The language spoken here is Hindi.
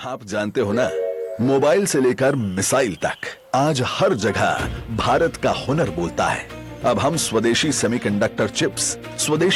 आप जानते हो ना, मोबाइल से लेकर मिसाइल तक आज हर जगह भारत का हुनर बोलता है। अब हम स्वदेशी सेमीकंडक्टर चिप्स, स्वदेशी